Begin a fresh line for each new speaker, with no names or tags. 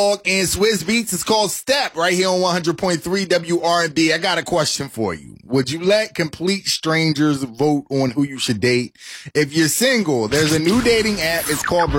and Swiss Beats. It's called Step right here on 100.3 WRB. I got a question for you. Would you let complete strangers vote on who you should date? If you're single, there's a new dating app. It's called